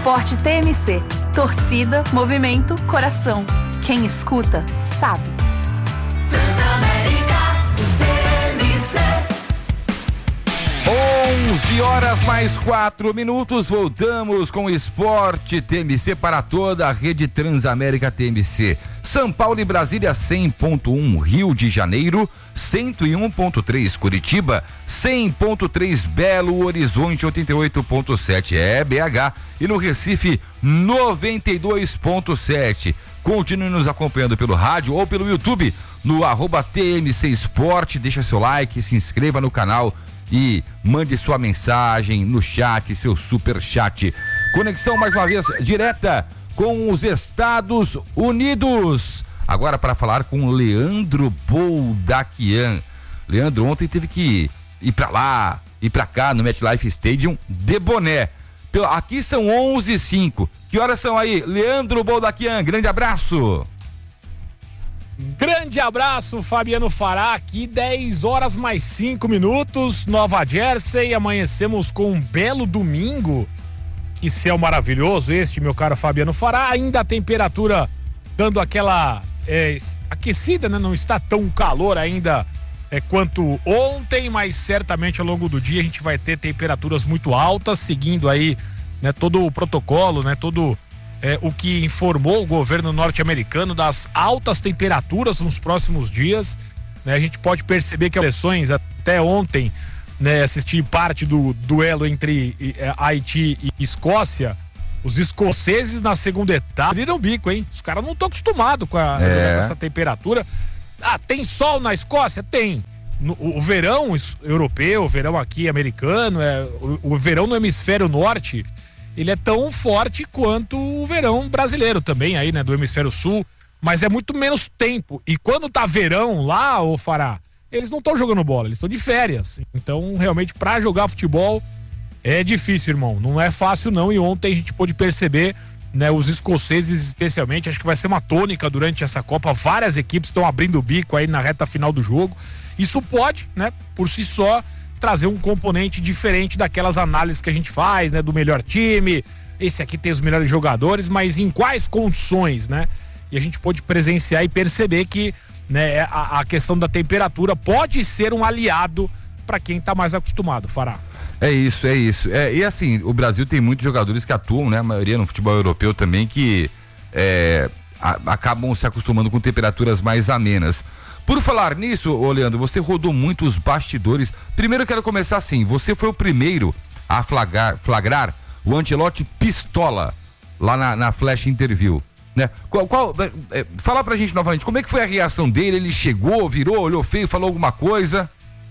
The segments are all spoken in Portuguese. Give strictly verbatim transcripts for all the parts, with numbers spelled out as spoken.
Esporte T M C. Torcida, movimento, coração. Quem escuta, sabe. Transamérica T M C. onze horas mais quatro minutos, voltamos com o Esporte T M C para toda a rede Transamérica T M C. São Paulo e Brasília cem ponto um, Rio de Janeiro cento e um ponto três, Curitiba cem ponto três, Belo Horizonte oitenta e oito ponto sete, é B H, e no Recife noventa e dois ponto sete. Continue nos acompanhando pelo rádio ou pelo YouTube no arroba T M C Esporte, deixa seu like, se inscreva no canal e mande sua mensagem no chat, seu super chat. Conexão mais uma vez direta com os Estados Unidos. Agora para falar com Leandro Boldaquian. Leandro ontem teve que ir para lá, ir para cá no MetLife Stadium de boné. Então, aqui são onze e cinco. Que horas são aí? Leandro Boldaquian, grande abraço. Grande abraço, Fabiano Fará, aqui dez horas mais cinco minutos, Nova Jersey, amanhecemos com um belo domingo, que céu maravilhoso este, meu caro Fabiano Fará, ainda a temperatura dando aquela é, aquecida, né? Não está tão calor ainda é, quanto ontem, mas certamente ao longo do dia a gente vai ter temperaturas muito altas, seguindo aí, né, todo o protocolo, né, todo É, o que informou o governo norte-americano das altas temperaturas nos próximos dias, né? A gente pode perceber que as eleições até ontem, né, assisti parte do duelo entre é, Haiti e Escócia, os escoceses na segunda etapa abriram bico, hein? Os caras não estão acostumados com, a, é. com essa temperatura. Ah, tem sol na Escócia? Tem. No, o, o verão europeu, o verão aqui americano, é, o, o verão no hemisfério norte, ele é tão forte quanto o verão brasileiro também aí, né, do hemisfério sul, mas é muito menos tempo. E quando tá verão lá, ô Fará, eles não estão jogando bola, eles estão de férias. Então, realmente, pra jogar futebol é difícil, irmão. Não é fácil, não. E ontem a gente pôde perceber, né, os escoceses especialmente, acho que vai ser uma tônica durante essa Copa. Várias equipes estão abrindo o bico aí na reta final do jogo. Isso pode, né, por si só, trazer um componente diferente daquelas análises que a gente faz, né, do melhor time, esse aqui tem os melhores jogadores, mas em quais condições, né? E a gente pôde presenciar e perceber que, né, a, a questão da temperatura pode ser um aliado para quem tá mais acostumado, Fará. É isso, é isso. É, e assim, o Brasil tem muitos jogadores que atuam, né? A maioria no futebol europeu também, que é, a, acabam se acostumando com temperaturas mais amenas. Por falar nisso, ô Leandro, você rodou muito os bastidores. Primeiro eu quero começar assim, você foi o primeiro a flagrar, flagrar o Ancelotti pistola lá na, na Flash Interview, né? Qual, qual, é, fala pra gente novamente, como é que foi a reação dele? Ele chegou, virou, olhou feio, falou alguma coisa?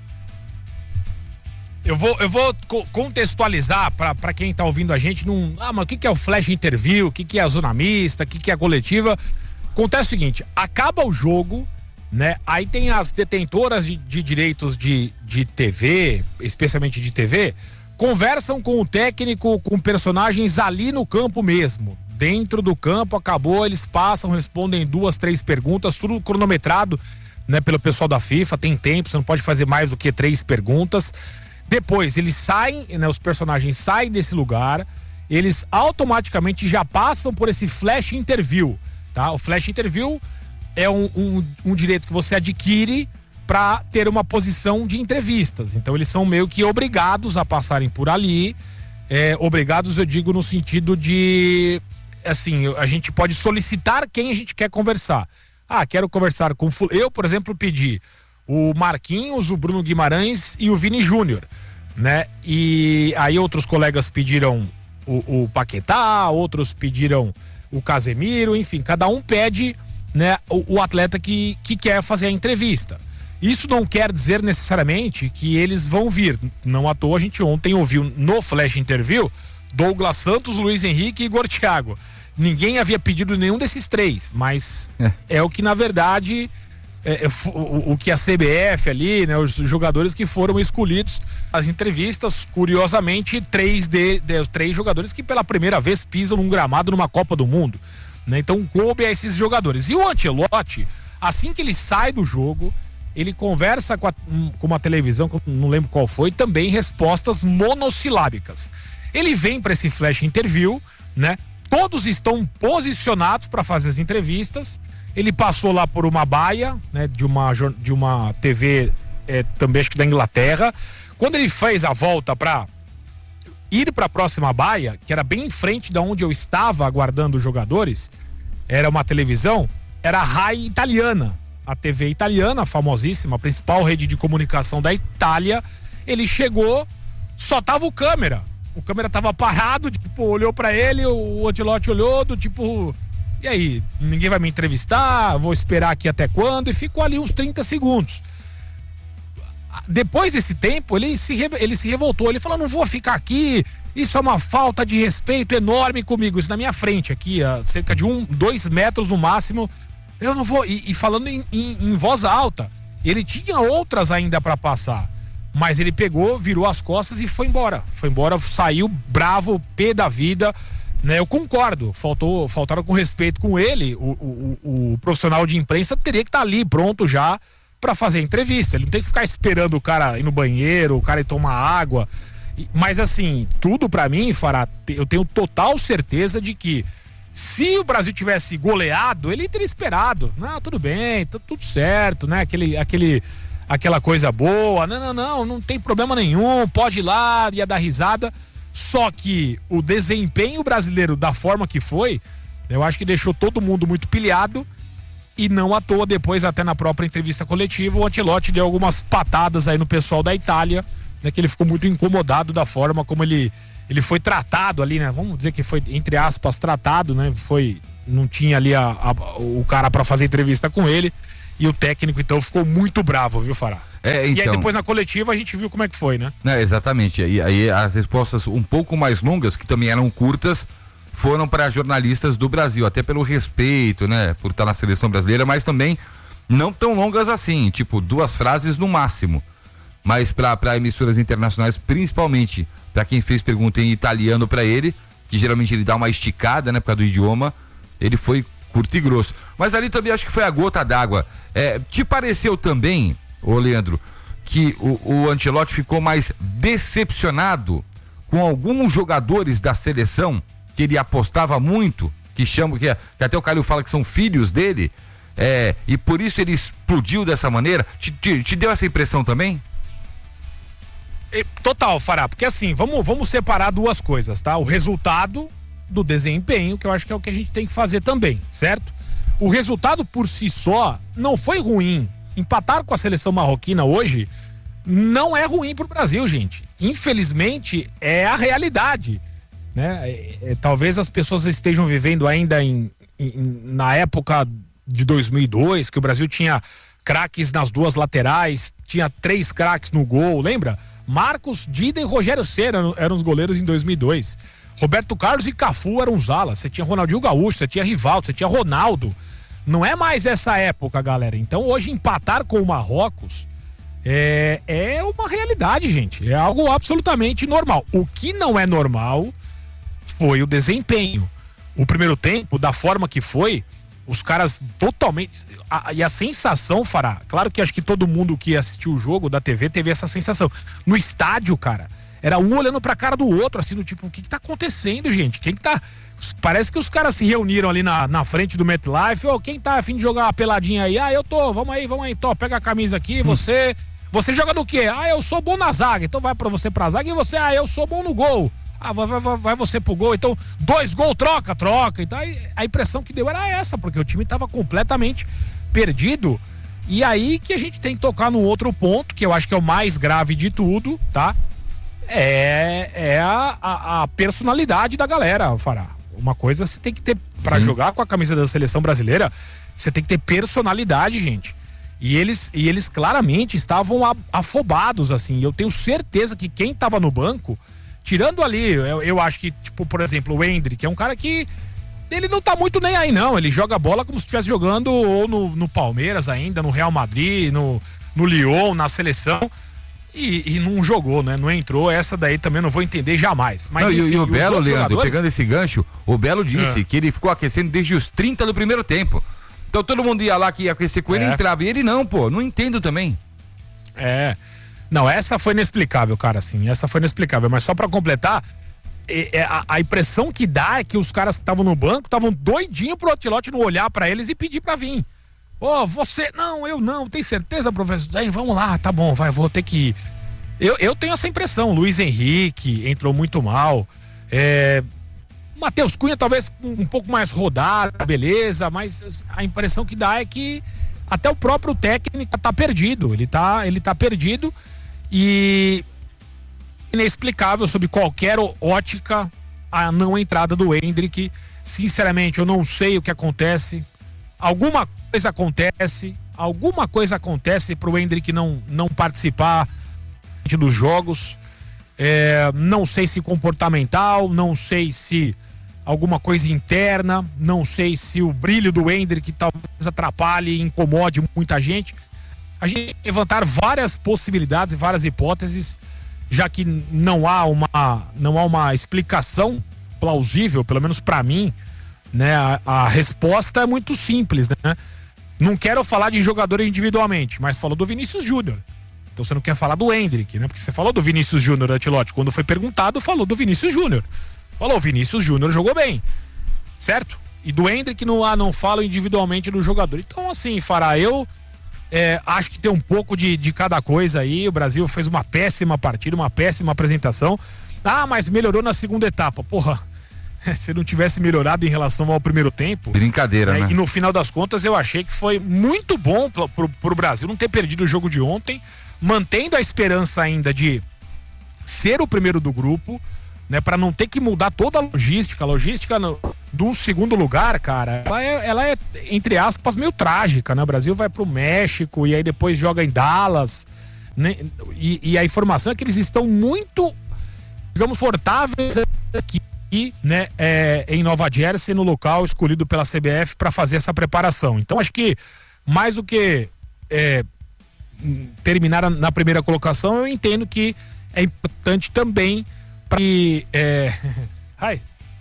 Eu vou, eu vou contextualizar pra, pra quem tá ouvindo a gente num, ah, mas o que que é o Flash Interview, o que que é a zona mista, o que que é a coletiva? Acontece o seguinte, acaba o jogo, né? Aí tem as detentoras de, de direitos de, de T V, especialmente de T V, conversam com o técnico, com personagens ali no campo mesmo. Dentro do campo, acabou, eles passam, respondem duas, três perguntas, tudo cronometrado, né, pelo pessoal da FIFA, tem tempo, você não pode fazer mais do que três perguntas. Depois, eles saem, né, os personagens saem desse lugar, eles automaticamente já passam por esse flash interview, tá? O flash interview é um, um, um direito que você adquire para ter uma posição de entrevistas. Então eles são meio que obrigados a passarem por ali. É, obrigados, eu digo, no sentido de, assim, a gente pode solicitar quem a gente quer conversar. Ah, quero conversar com... Eu, por exemplo, pedi o Marquinhos, o Bruno Guimarães e o Vini Júnior, né? E aí outros colegas pediram o, o Paquetá, outros pediram o Casemiro, enfim, cada um pede, né, o, o atleta que, que quer fazer a entrevista. Isso não quer dizer necessariamente que eles vão vir. Não à toa a gente ontem ouviu no Flash Interview Douglas Santos, Luiz Henrique e Igor Thiago. Ninguém havia pedido nenhum desses três, mas é, é o que na verdade é, é, o, o que a C B F ali, né, os jogadores que foram escolhidos. As entrevistas, curiosamente, três de, de três jogadores que pela primeira vez pisam num gramado numa Copa do Mundo, né? Então coube a esses jogadores. E o Ancelotti, assim que ele sai do jogo, ele conversa com, a, com uma televisão, que eu não lembro qual foi, também respostas monossilábicas. Ele vem para esse flash interview, né? Todos estão posicionados para fazer as entrevistas. Ele passou lá por uma baia, né? De uma, de uma T V é, também acho que da Inglaterra. Quando ele fez a volta para ir para a próxima baia, que era bem em frente da onde eu estava aguardando os jogadores, era uma televisão, era a Rai Italiana, a T V italiana, famosíssima, a principal rede de comunicação da Itália. Ele chegou, só tava o câmera. O câmera tava parado, tipo, olhou pra ele, o Ancelotti olhou, do tipo, e aí, ninguém vai me entrevistar, vou esperar aqui até quando? E ficou ali uns trinta segundos. Depois desse tempo, ele se, ele se revoltou, ele falou, não vou ficar aqui, isso é uma falta de respeito enorme comigo, isso na minha frente aqui, a cerca de um, dois metros no máximo, eu não vou, e, e falando em, em, em voz alta, ele tinha outras ainda pra passar. Mas ele pegou, virou as costas e foi embora. Foi embora, saiu bravo, pé da vida, né? Eu concordo, faltou, faltaram com respeito com ele. O, o, o profissional de imprensa teria que estar ali pronto já para fazer a entrevista. Ele não tem que ficar esperando o cara ir no banheiro, o cara ir tomar água. Mas assim, tudo para mim, Fará, eu tenho total certeza de que se o Brasil tivesse goleado, ele teria esperado. Não, tudo bem, tá tudo certo, né? Aquele... aquele aquela coisa boa, não, não, não, não tem problema nenhum, pode ir lá, ia dar risada. Só que o desempenho brasileiro da forma que foi, eu acho que deixou todo mundo muito pilhado, e não à toa, depois até na própria entrevista coletiva, o Ancelotti deu algumas patadas aí no pessoal da Itália, né, que ele ficou muito incomodado da forma como ele, ele foi tratado ali, né, vamos dizer que foi, entre aspas, tratado, né, foi, não tinha ali a, a, o cara pra fazer entrevista com ele. E o técnico, então, ficou muito bravo, viu, Fará? É, então... E aí depois na coletiva a gente viu como é que foi, né? É, exatamente. E aí as respostas um pouco mais longas, que também eram curtas, foram para jornalistas do Brasil, até pelo respeito, né? Por estar na seleção brasileira, mas também não tão longas assim, tipo duas frases no máximo. Mas para emissoras internacionais, principalmente para quem fez pergunta em italiano para ele, que geralmente ele dá uma esticada, né? Por causa do idioma, ele foi curto e grosso. Mas ali também acho que foi a gota d'água. É, te pareceu também, ô Leandro, que o, o Ancelotti ficou mais decepcionado com alguns jogadores da seleção que ele apostava muito, que chama, que, que até o Calil fala que são filhos dele, é, e por isso ele explodiu dessa maneira? Te, te, te deu essa impressão também? Total, Fará, porque assim, vamos, vamos separar duas coisas, tá? O resultado do desempenho, que eu acho que é o que a gente tem que fazer também, certo? O resultado por si só não foi ruim. Empatar com a seleção marroquina hoje não é ruim pro Brasil, gente. Infelizmente, é a realidade, né? É, é, talvez as pessoas estejam vivendo ainda em, em, na época de dois mil e dois, que o Brasil tinha craques nas duas laterais, tinha três craques no gol, lembra? Marcos, Dida e Rogério Ceni eram, eram os goleiros em dois mil e dois. Roberto Carlos e Cafu eram os alas. Você tinha Ronaldinho Gaúcho, você tinha Rivaldo, você tinha Ronaldo. Não é mais essa época, galera. Então hoje empatar com o Marrocos é, é uma realidade, gente. É algo absolutamente normal. O que não é normal foi o desempenho. O primeiro tempo, da forma que foi, os caras totalmente... A, e a sensação, Fará, claro que acho que todo mundo que assistiu o jogo da T V teve essa sensação. No estádio, cara, era um olhando pra cara do outro, assim, do tipo, o que que tá acontecendo, gente? Quem que tá... Parece que os caras se reuniram ali na, na frente do MetLife. Ô, quem tá a fim de jogar uma peladinha aí? Ah, eu tô, vamos aí, vamos aí, tô, pega a camisa aqui, você... Você joga do quê? Ah, eu sou bom na zaga, então vai pra você pra zaga. E você, ah, eu sou bom no gol. Ah, vai, vai, vai você pro gol. Então, dois gols, troca, troca. Então, a impressão que deu era essa, porque o time tava completamente perdido. E aí que a gente tem que tocar num outro ponto, que eu acho que é o mais grave de tudo, tá? É, é a, a, a personalidade da galera, Fará. Uma coisa você tem que ter, pra Sim. jogar com a camisa da seleção brasileira, você tem que ter personalidade, gente. E eles, e eles claramente estavam afobados, assim. Eu tenho certeza que quem tava no banco, tirando ali, eu, eu acho que, tipo, por exemplo, o Endrick, é um cara que ele não tá muito nem aí, não. Ele joga bola como se estivesse jogando ou no, no Palmeiras ainda, no Real Madrid, no, no Lyon, na seleção. E, e não jogou, né? Não entrou. Essa daí também não vou entender jamais. Mas, não, enfim, e o Belo, Leandro, jogadores... pegando esse gancho, o Belo disse é. que ele ficou aquecendo desde os trinta do primeiro tempo. Então todo mundo ia lá que ia aquecer com ele e é. entrava. E ele não, pô. Não entendo também. É. Não, essa foi inexplicável, cara, assim. Essa foi inexplicável. Mas só pra completar, é, é, a, a impressão que dá é que os caras que estavam no banco estavam doidinhos pro Ancelotti não olhar pra eles e pedir pra vir. Ô, oh, você, não, eu não, tem certeza, professor? Daí, vamos lá, tá bom, vai, vou ter que ir. Eu, eu tenho essa impressão, Luiz Henrique entrou muito mal, é... Matheus Cunha talvez um, um pouco mais rodado, beleza, mas a impressão que dá é que até o próprio técnico tá perdido, ele tá, ele tá perdido e inexplicável sob qualquer ótica a não entrada do Endrick. Sinceramente, eu não sei o que acontece, alguma coisa acontece, alguma coisa acontece pro Endrick não, não participar dos jogos, é, não sei se comportamental, não sei se alguma coisa interna, não sei se o brilho do Endrick talvez atrapalhe e incomode muita gente. A gente levantar várias possibilidades e várias hipóteses, já que não há uma, não há uma explicação plausível, pelo menos para mim, né? A, a resposta é muito simples, né? Não quero falar de jogador individualmente, mas falou do Vinícius Júnior. Então você não quer falar do Endrick, né? Porque você falou do Vinícius Júnior, Ancelotti. Quando foi perguntado, falou do Vinícius Júnior. Falou, Vinícius Júnior jogou bem, certo? E do Endrick não, ah, não falo individualmente do jogador. Então, assim, Fará, eu é, acho que tem um pouco de, de cada coisa aí. O Brasil fez uma péssima partida, uma péssima apresentação. Ah, mas melhorou na segunda etapa. Porra, se não tivesse melhorado em relação ao primeiro tempo... Brincadeira, é, né? E no final das contas, eu achei que foi muito bom pro, pro, pro Brasil não ter perdido o jogo de ontem, mantendo a esperança ainda de ser o primeiro do grupo, né, para não ter que mudar toda a logística. A logística no, do segundo lugar, cara, ela é, ela é, entre aspas, meio trágica, né? O Brasil vai pro México e aí depois joga em Dallas, né? E, e a informação é que eles estão muito, digamos, confortáveis aqui, né, é, em Nova Jersey, no local escolhido pela C B F para fazer essa preparação. Então acho que mais do que é, terminar na primeira colocação, eu entendo que é importante também que é... Hi.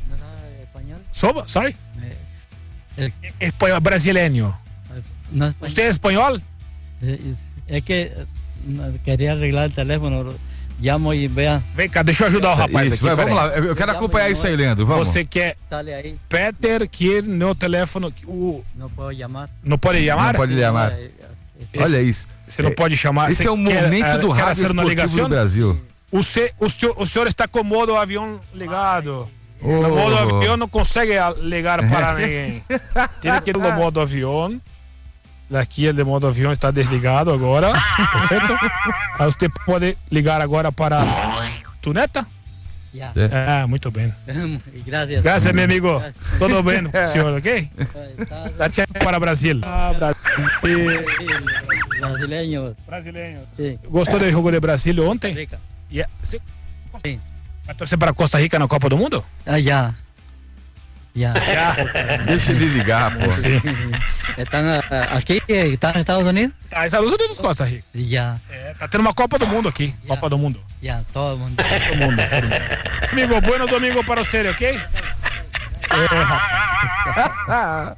Soba? Sorry? Espanhol, brasileño. No, español. ¿Usted es español? Es que queria arreglar o teléfono. Llamo e vea. Vem cá, deixa eu ajudar o rapaz isso, aqui. vai, vamos aí. lá, eu quero acompanhar isso aí, Leandro. Vamos. Você quer Dale aí. Peter que no telefone. O... Não pode chamar. Não pode chamar? Não pode chamar. Olha isso. Você não pode chamar. Esse Você é o quer, momento do quer rádio hacer uma esportivo ligação? do Brasil. O, se, o, senhor, o senhor está com o modo avião ligado. Oh. No modo avião não consegue ligar para ninguém. Tem que ir no modo avião. Aqui o modo avião está desligado agora. Perfeito? Aí você pode ligar agora para tu neta? Já. É, muito bem. Graças. Graças, meu amigo. Tudo bem, senhor, ok? Está Dá tchau para Brasil. Ah, Brasil. brasileño. Brasileiro. Sim. Gostou do jogo de Brasil ontem? Rica. Yeah. Você Sim. vai torcer para Costa Rica na Copa do Mundo? Ah, já. Já. Deixa ele ligar, pô. Estão aqui, estão nos Estados Unidos? Tá, Estados Unidos, Costa Rica. Já. É, tá tendo uma Copa do Mundo aqui. Yeah. Copa do Mundo. Já, todo mundo. Todo mundo. Todo mundo. Amigo, bueno domingo para você, ok? É, rapaz.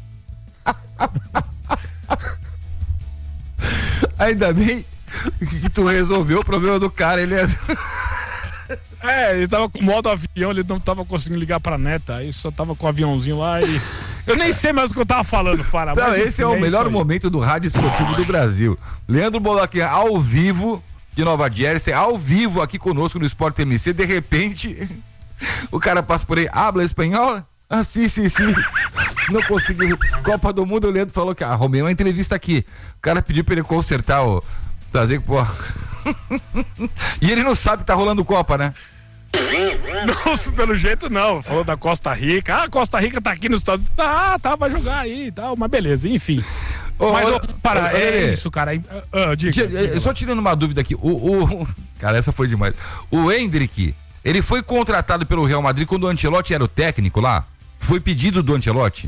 Ainda bem que tu resolveu o problema do cara, ele é... É, ele tava com modo avião, ele não tava conseguindo ligar pra neta, aí só tava com o aviãozinho lá e... Eu nem sei mais o que eu tava falando, Fara. Então, esse enfim, é o é melhor momento do rádio esportivo do Brasil. Leandro Boloquinha, ao vivo, de Nova Jersey, ao vivo aqui conosco no Sport M C, de repente, o cara passa por aí, habla espanhol? Ah, sim, sim, sim. Não conseguiu. Copa do Mundo, o Leandro falou que arrumei uma entrevista aqui. O cara pediu pra ele consertar o... Trazer, pô... E ele não sabe que tá rolando Copa, né? Não, pelo jeito não. Falou da Costa Rica. Ah, Costa Rica tá aqui nos Estados Unidos. Ah, tá, vai jogar aí e tal. Mas beleza, enfim. Ô, mas, ô, ô, para, ô, é ô, isso, cara. Ah, diga, Tia, diga, só tirando uma dúvida aqui. O, o... Cara, essa foi demais. O Endrick, ele foi contratado pelo Real Madrid quando o Ancelotti era o técnico lá? Foi pedido do Ancelotti?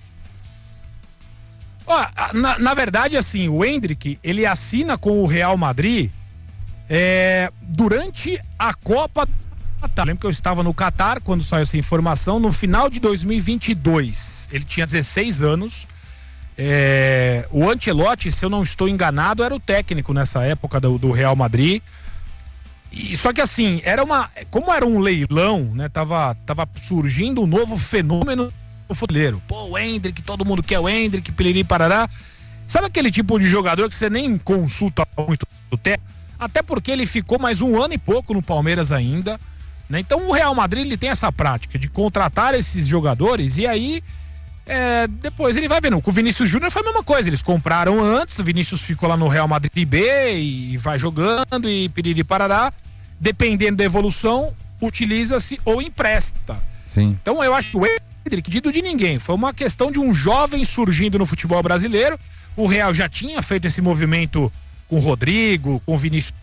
Ó, na, na verdade, assim, o Endrick, ele assina com o Real Madrid é, durante a Copa do Catar. Lembro que eu estava no Catar quando saiu essa informação, no final de dois mil e vinte e dois. Ele tinha dezesseis anos. É, o Ancelotti, se eu não estou enganado, era o técnico nessa época do, do Real Madrid. E, só que assim, era uma, como era um leilão, né? Tava, tava surgindo um novo fenômeno no futebol. Pô, o Endrick, todo mundo quer o Endrick, piriri, parará. Sabe aquele tipo de jogador que você nem consulta muito o técnico? Até porque ele ficou mais um ano e pouco no Palmeiras ainda, né? Então o Real Madrid ele tem essa prática de contratar esses jogadores e aí é, depois ele vai vendo. Com o Vinícius Júnior foi a mesma coisa, eles compraram antes, o Vinícius ficou lá no Real Madrid B e vai jogando e piriri parará, dependendo da evolução, utiliza-se ou empresta. Sim. Então eu acho o Endrick dito de ninguém, foi uma questão de um jovem surgindo no futebol brasileiro. O Real já tinha feito esse movimento com o Rodrigo, com o Vinícius,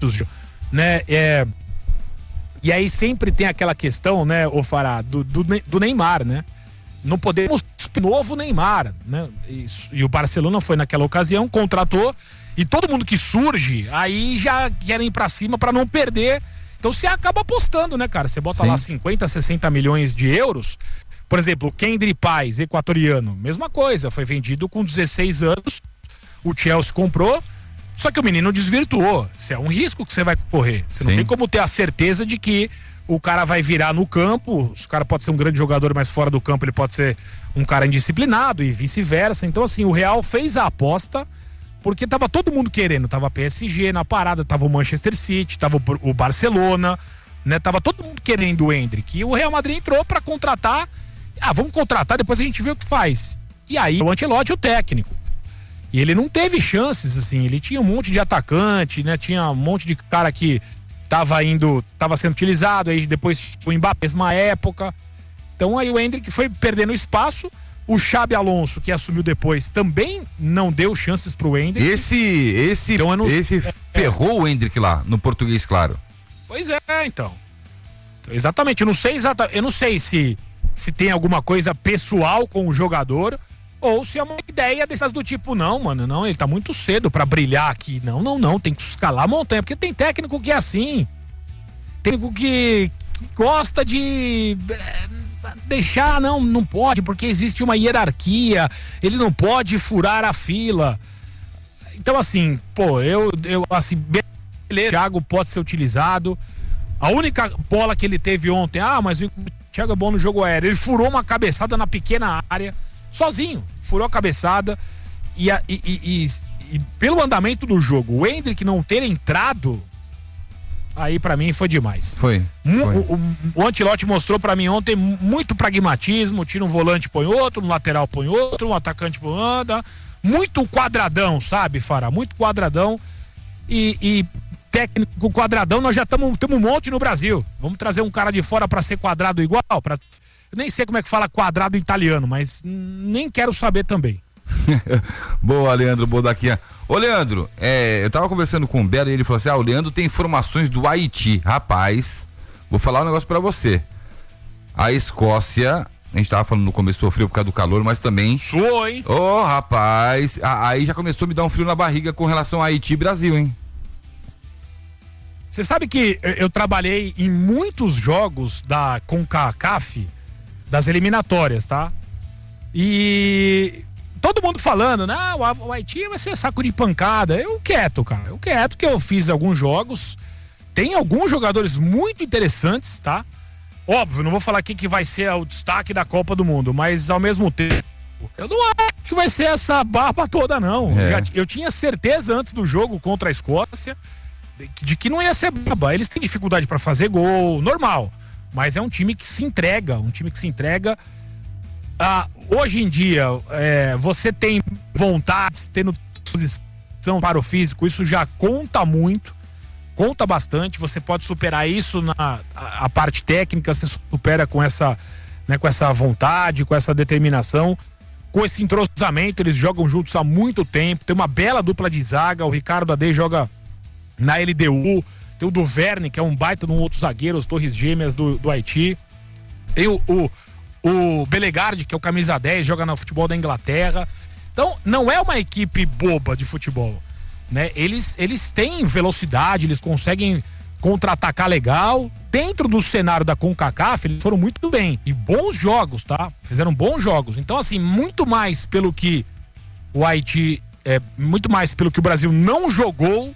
né? É, e aí sempre tem aquela questão, né, ô Fará, do, do, do Neymar, né? Não podemos novo Neymar, né? E, e o Barcelona foi naquela ocasião, contratou, e todo mundo que surge, aí já querem ir pra cima pra não perder. Então você acaba apostando, né, cara? Você bota Sim. lá cinquenta, sessenta milhões de euros. Por exemplo, o Kendry Paz, equatoriano, mesma coisa, foi vendido com dezesseis anos, o Chelsea comprou, só que o menino desvirtuou. Isso é um risco que você vai correr. Você Sim. não tem como ter a certeza de que o cara vai virar no campo. O cara pode ser um grande jogador, mas fora do campo ele pode ser um cara indisciplinado e vice-versa. Então, assim, o Real fez a aposta porque tava todo mundo querendo. Tava P S G na parada, tava o Manchester City, tava o Barcelona, né? Tava todo mundo querendo o Endrick. E o Real Madrid entrou pra contratar. Ah, vamos contratar, depois a gente vê o que faz. E aí o Ancelotti, o técnico. E ele não teve chances, assim, ele tinha um monte de atacante, né? Tinha um monte de cara que tava indo, tava sendo utilizado, aí depois o Mbappé, mesma época. Então aí o Endrick foi perdendo espaço. O Xabi Alonso, que assumiu depois, também não deu chances pro Endrick. Esse, esse, então, não... esse é, ferrou é. o Endrick lá, no português, claro. Pois é, então. Exatamente, eu não sei exatamente, eu não sei se, se tem alguma coisa pessoal com o jogador, ou se é uma ideia dessas do tipo, não, mano, não, ele tá muito cedo pra brilhar aqui. Não, não, não, tem que escalar a montanha, porque tem técnico que é assim. Técnico que, que gosta de deixar, não, não pode, porque existe uma hierarquia, ele não pode furar a fila. Então, assim, pô, eu, eu assim, beleza, o Thiago pode ser utilizado. A única bola que ele teve ontem, ah, mas o Thiago é bom no jogo aéreo, ele furou uma cabeçada na pequena área, sozinho, furou a cabeçada e, a, e, e, e, e pelo andamento do jogo, o Endrick não ter entrado, aí pra mim foi demais. Foi. Um, foi. O, o, o Ancelotti mostrou pra mim ontem muito pragmatismo, tira um volante, põe outro, um lateral põe outro, um atacante põe outro, muito quadradão, sabe, Fará? Muito quadradão e, e técnico quadradão nós já estamos um monte no Brasil. Vamos trazer um cara de fora pra ser quadrado igual, pra... Eu nem sei como é que fala quadrado em italiano, mas nem quero saber também. Boa, Leandro Bodaquinha. Ô, Leandro, é, eu tava conversando com o Belo e ele falou assim, ah, o Leandro tem informações do Haiti. Rapaz, vou falar um negócio pra você. A Escócia, a gente tava falando no começo, sofreu por causa do calor, mas também... Suou, hein? Ô, oh, rapaz, aí já começou a me dar um frio na barriga com relação a Haiti e Brasil, hein? Você sabe que eu trabalhei em muitos jogos da CONCACAF, das eliminatórias, tá? E todo mundo falando, não, o Haiti vai ser saco de pancada. Eu quieto, cara, eu quieto que eu fiz alguns jogos. Tem alguns jogadores muito interessantes, tá? Óbvio, não vou falar aqui que vai ser o destaque da Copa do Mundo, mas ao mesmo tempo, eu não acho que vai ser essa barba toda, não. É. Eu, já, eu tinha certeza antes do jogo contra a Escócia de, de que não ia ser barba. Eles têm dificuldade pra fazer gol, normal. Mas é um time que se entrega, um time que se entrega. Ah, hoje em dia, é, você tem vontade, tendo disposição para o físico, isso já conta muito, conta bastante. Você pode superar isso na a, a parte técnica, você supera com essa, né, com essa vontade, com essa determinação, com esse entrosamento. Eles jogam juntos há muito tempo, tem uma bela dupla de zaga. O Ricardo Ade joga na L D U. Tem o Duverne, que é um baita de um outro zagueiro, os Torres Gêmeas do, do Haiti. Tem o, o, o Belegardi, que é o camisa dez, joga no futebol da Inglaterra. Então, não é uma equipe boba de futebol, né? Eles, eles têm velocidade, eles conseguem contra-atacar legal. Dentro do cenário da CONCACAF, eles foram muito bem. E bons jogos, tá? Fizeram bons jogos. Então, assim, muito mais pelo que o Haiti... É, muito mais pelo que o Brasil não jogou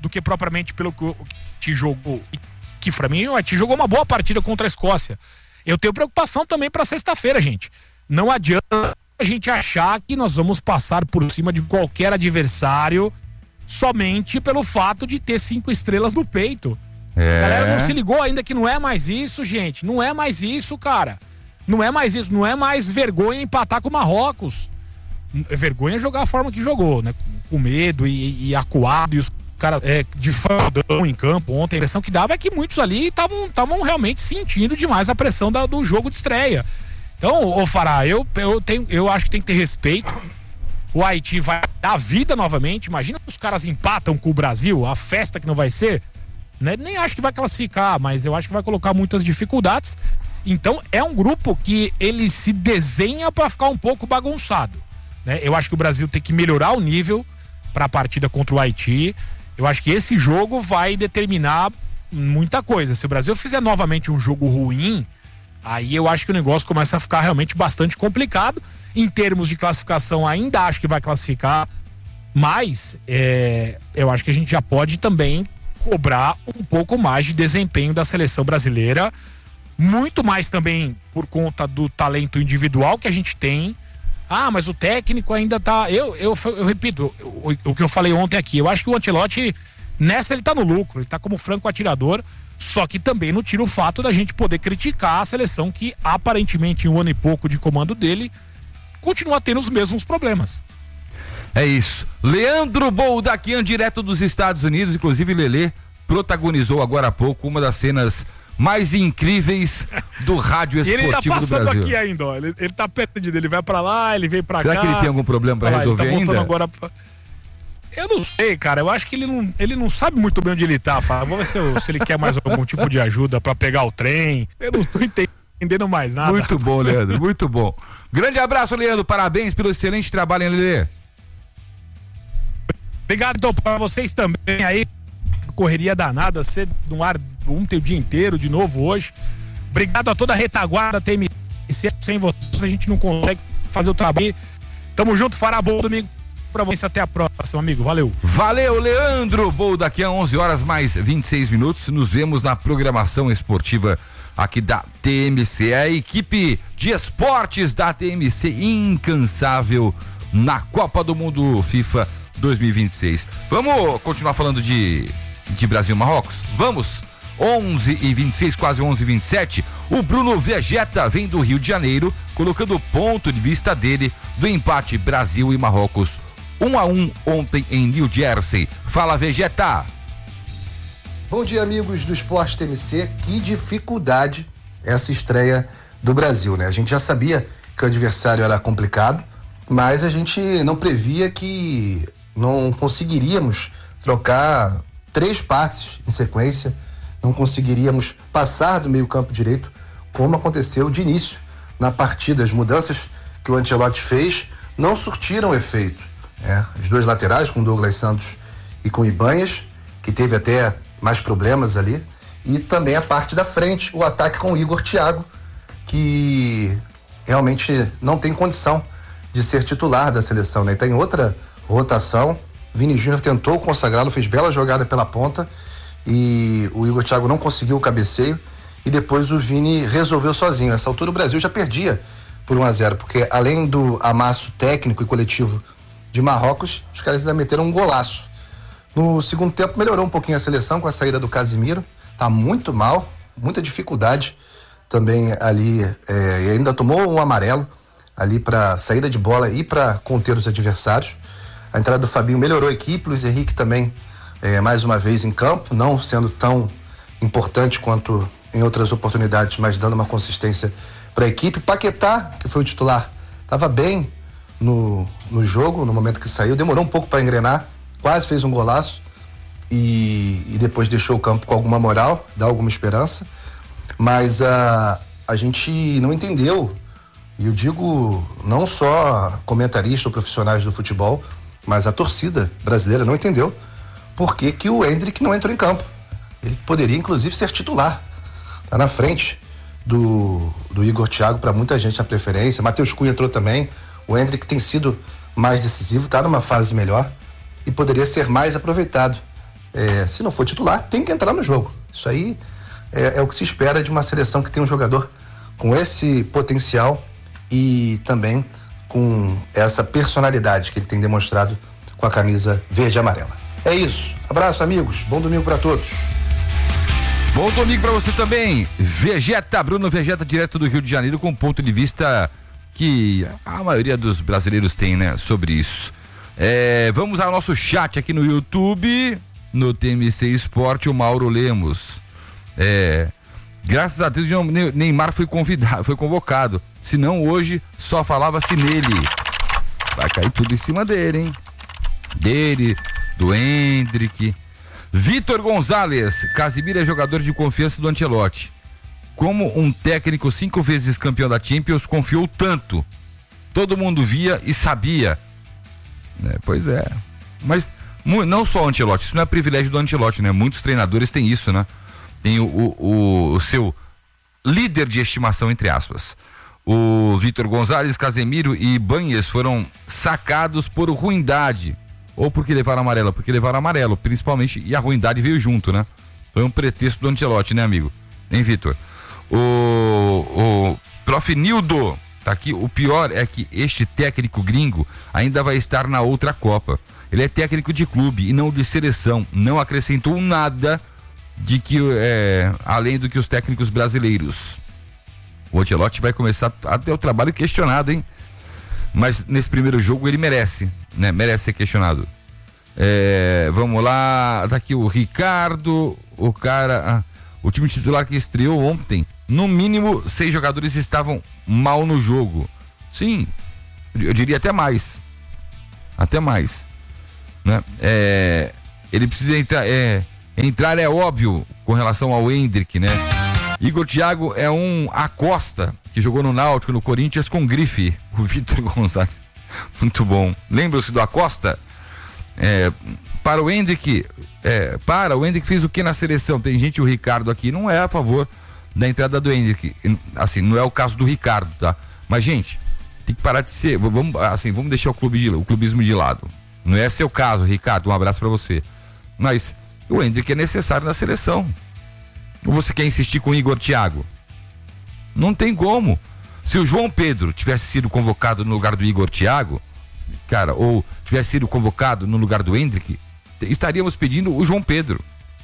do que propriamente pelo que o Haiti jogou. Que pra mim o Haiti jogou uma boa partida contra a Escócia. Eu tenho preocupação também pra sexta-feira, gente. Não adianta a gente achar que nós vamos passar por cima de qualquer adversário somente pelo fato de ter cinco estrelas no peito. É. A galera não se ligou ainda que não é mais isso, gente. Não é mais isso, cara. Não é mais isso. Não é mais vergonha empatar com o Marrocos. É vergonha jogar a forma que jogou, né? Com medo e, e acuado, e os caras é, de fandão em campo ontem. A impressão que dava é que muitos ali estavam realmente sentindo demais a pressão da, do jogo de estreia. Então, ô Fará, eu, eu, tenho, eu acho que tem que ter respeito. O Haiti vai dar vida novamente. Imagina se os caras empatam com o Brasil, a festa que não vai ser, né? Nem acho que vai classificar, mas eu acho que vai colocar muitas dificuldades. Então, é um grupo que ele se desenha para ficar um pouco bagunçado, né? Eu acho que o Brasil tem que melhorar o nível para a partida contra o Haiti. Eu acho que esse jogo vai determinar muita coisa. Se o Brasil fizer novamente um jogo ruim, aí eu acho que o negócio começa a ficar realmente bastante complicado. Em termos de classificação, ainda acho que vai classificar, mas é, eu acho que a gente já pode também cobrar um pouco mais de desempenho da seleção brasileira, muito mais também por conta do talento individual que a gente tem. Ah, mas o técnico ainda tá... Eu, eu, eu repito, o, o que eu falei ontem aqui, eu acho que o Ancelotti, nessa ele tá no lucro, ele tá como franco atirador, só que também não tira o fato da gente poder criticar a seleção que, aparentemente, em um ano e pouco de comando dele, continua tendo os mesmos problemas. É isso. Leandro Boldaquian, direto dos Estados Unidos, inclusive Lelê protagonizou agora há pouco uma das cenas mais incríveis do rádio esportivo do Brasil. Ele tá passando aqui ainda, ó. Ele, ele tá perdido, ele vai pra lá, ele vem pra Será cá. Será que ele tem algum problema pra lá, resolver ele tá ainda? Agora pra... Eu não sei, cara. Eu acho que ele não, ele não sabe muito bem onde ele tá. Fala, vamos ver se, se ele quer mais algum tipo de ajuda pra pegar o trem. Eu não tô entendendo mais nada. Muito bom, Leandro, muito bom. Grande abraço, Leandro. Parabéns pelo excelente trabalho, hein, Lelê? Obrigado, então, pra vocês também aí. Correria danada, ser no ar ontem o dia inteiro, de novo hoje. Obrigado a toda a retaguarda T M C. Sem vocês a gente não consegue fazer o trabalho. Tamo junto, fará bom domingo pra vocês. Até a próxima, amigo. Valeu. Valeu, Leandro. Bom, daqui a onze horas mais vinte e seis minutos. Nos vemos na programação esportiva aqui da T M C. É a equipe de esportes da T M C incansável na Copa do Mundo FIFA dois mil e vinte e seis. Vamos continuar falando de, de Brasil e Marrocos? Vamos! onze e vinte e seis, quase onze e vinte e sete. O Bruno Vegeta vem do Rio de Janeiro, colocando o ponto de vista dele do empate Brasil e Marrocos um a um ontem em New Jersey. Fala, Vegeta! Bom dia, amigos do Esporte T M C. Que dificuldade essa estreia do Brasil, né? A gente já sabia que o adversário era complicado, mas a gente não previa que não conseguiríamos trocar três passes em sequência, não conseguiríamos passar do meio campo direito, como aconteceu de início na partida. As mudanças que o Ancelotti fez não surtiram efeito. É, os dois laterais, com Douglas Santos e com Ibanhas, que teve até mais problemas ali, e também a parte da frente, o ataque com o Igor Thiago, que realmente não tem condição de ser titular da seleção, né? Tem outra rotação. Vini Júnior tentou consagrá-lo, fez bela jogada pela ponta e o Igor Thiago não conseguiu o cabeceio e depois o Vini resolveu sozinho. Nessa altura o Brasil já perdia por um a zero, porque além do amasso técnico e coletivo de Marrocos, os caras ainda meteram um golaço. No segundo tempo melhorou um pouquinho a seleção com a saída do Casimiro, tá muito mal, muita dificuldade também ali, é, e ainda tomou um amarelo ali para saída de bola e para conter os adversários. A entrada do Fabinho melhorou a equipe, Luiz Henrique também é, mais uma vez em campo, não sendo tão importante quanto em outras oportunidades, mas dando uma consistência para a equipe. Paquetá, que foi o titular, estava bem no, no jogo, no momento que saiu, demorou um pouco para engrenar, quase fez um golaço e, e depois deixou o campo com alguma moral, dá alguma esperança, mas a, a gente não entendeu. E eu digo não só comentaristas ou profissionais do futebol, mas a torcida brasileira não entendeu por que que o Endrick não entrou em campo. Ele poderia inclusive ser titular, tá na frente do, do Igor Thiago, para muita gente a preferência. Matheus Cunha entrou também. O Endrick tem sido mais decisivo, tá numa fase melhor e poderia ser mais aproveitado é, se não for titular, tem que entrar no jogo. Isso aí é, é o que se espera de uma seleção que tem um jogador com esse potencial e também com essa personalidade que ele tem demonstrado com a camisa verde e amarela. É isso. Abraço, amigos. Bom domingo para todos. Bom domingo para você também. Vegeta, Bruno Vegeta, direto do Rio de Janeiro, com um ponto de vista que a maioria dos brasileiros tem, né, sobre isso. É, vamos ao nosso chat aqui no YouTube, no T M C Esporte, o Mauro Lemos. É, graças a Deus, Neymar foi convidado, foi convocado. Senão hoje só falava-se nele. Vai cair tudo em cima dele, hein? Dele, do Endrick. Vitor Gonzalez, Casimiro é jogador de confiança do Ancelotti. Como um técnico cinco vezes campeão da Champions confiou tanto? Todo mundo via e sabia. É, pois é. Mas não só o Ancelotti, isso não é privilégio do Ancelotti, né? Muitos treinadores têm isso, né? Tem o, o, o seu líder de estimação, entre aspas. O Vitor Gonzalez, Casemiro e Banhes foram sacados por ruindade. Ou porque levaram amarelo? Porque levaram amarelo, principalmente, e a ruindade veio junto, né? Foi um pretexto do Ancelotti, né, amigo? Hein, Vitor? O, o Prof. Nildo, tá aqui, o pior é que este técnico gringo ainda vai estar na outra Copa. Ele é técnico de clube e não de seleção. Não acrescentou nada de que, é, além do que os técnicos brasileiros. O Ancelotti vai começar a ter o trabalho questionado, hein? Mas nesse primeiro jogo ele merece, né? Merece ser questionado. É, vamos lá, tá aqui o Ricardo, o cara, ah, o time titular que estreou ontem, no mínimo seis jogadores estavam mal no jogo. Sim, eu diria até mais, até mais, né? É, ele precisa entrar, é, entrar é óbvio com relação ao Endrick, né? Igor Thiago é um Acosta que jogou no Náutico, no Corinthians com grife. O Vitor Gonçalves, muito bom. Lembra-se do Acosta? É, para o Endrick, é, para o Endrick fez o que na seleção? Tem gente, o Ricardo aqui não é a favor da entrada do Endrick. Assim, não é o caso do Ricardo, tá? Mas, gente, tem que parar de ser, vamos, assim, vamos deixar o, clube de, o clubismo de lado. Não é seu caso, Ricardo, um abraço para você. Mas o Endrick é necessário na seleção. Ou você quer insistir com o Igor Thiago? Não tem como. Se o João Pedro tivesse sido convocado no lugar do Igor Thiago, cara, ou tivesse sido convocado no lugar do Endrick, estaríamos pedindo o João Pedro.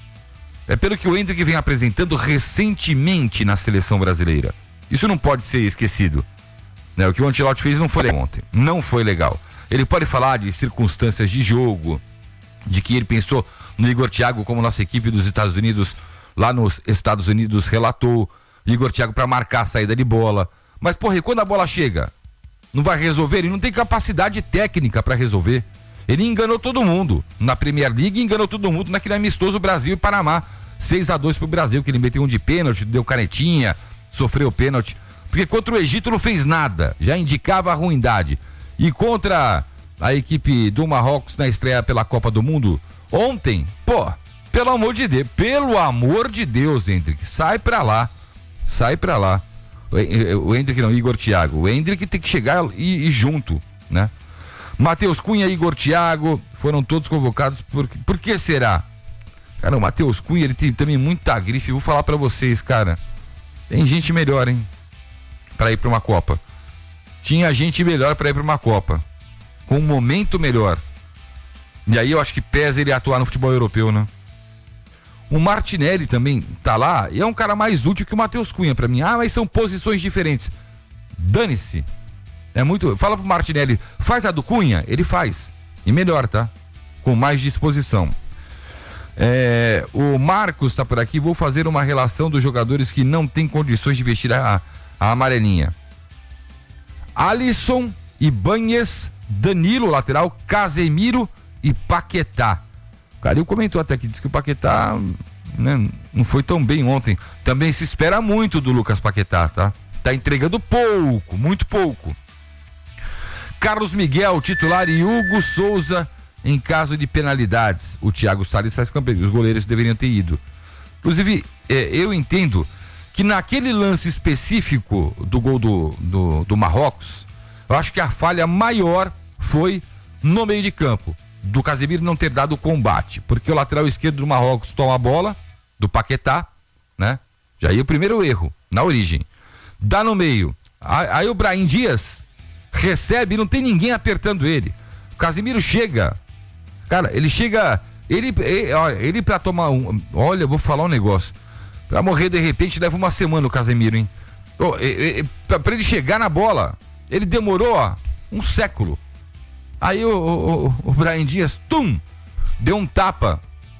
É pelo que o Endrick vem apresentando recentemente na seleção brasileira. Isso não pode ser esquecido, né? O que o Ancelotti fez não foi legal ontem. Não foi legal. Ele pode falar de circunstâncias de jogo, de que ele pensou no Igor Thiago como nossa equipe dos Estados Unidos, lá nos Estados Unidos relatou, Igor Thiago para marcar a saída de bola. Mas, porra, e quando a bola chega? Não vai resolver? Ele não tem capacidade técnica para resolver. Ele enganou todo mundo. Na Premier League enganou todo mundo naquele amistoso Brasil e Panamá. seis a dois pro Brasil, que ele meteu um de pênalti, deu canetinha, sofreu pênalti. Porque contra o Egito não fez nada. Já indicava a ruindade. E contra a equipe do Marrocos na estreia pela Copa do Mundo, ontem, pô, pelo amor de Deus, pelo amor de Deus, Endrick, sai pra lá, sai pra lá. O, o Endrick não, Igor Thiago. O Endrick tem que chegar e ir junto, né? Matheus Cunha e Igor Thiago foram todos convocados. Por, por que será? Cara, o Matheus Cunha, ele tem também muita grife. Vou falar pra vocês, cara. Tem gente melhor, hein? Pra ir pra uma Copa. Tinha gente melhor pra ir pra uma Copa. Com um momento melhor. E aí eu acho que pesa ele atuar no futebol europeu, né? O Martinelli também tá lá e é um cara mais útil que o Matheus Cunha pra mim. Ah, mas são posições diferentes. Dane-se. É muito. Fala pro Martinelli, faz a do Cunha? Ele faz. E melhor, tá? Com mais disposição. É, o Marcos tá por aqui. Vou fazer uma relação dos jogadores que não têm condições de vestir a, a amarelinha. Alisson e Banhes, Danilo, lateral, Casemiro e Paquetá. O Calil comentou até que disse que o Paquetá, né, não foi tão bem ontem. Também se espera muito do Lucas Paquetá, tá? Tá entregando pouco, muito pouco. Carlos Miguel, titular, e Hugo Souza em caso de penalidades. O Thiago Salles faz campanha, os goleiros deveriam ter ido. Inclusive, é, eu entendo que naquele lance específico do gol do, do, do Marrocos, eu acho que a falha maior foi no meio de campo. do Casemiro não ter dado o combate, porque o lateral esquerdo do Marrocos toma a bola do Paquetá, né? Já aí o primeiro erro, na origem. Dá no meio. Aí o Brahim Dias recebe e não tem ninguém apertando ele. O Casemiro chega, cara, ele chega, ele, ele, ele pra tomar um, olha, eu vou falar um negócio, pra morrer de repente leva uma semana o Casemiro, hein? Oh, e, e, pra, pra ele chegar na bola, ele demorou, ó, um século. Aí o, o, o Brahim Dias, tum, deu um tapa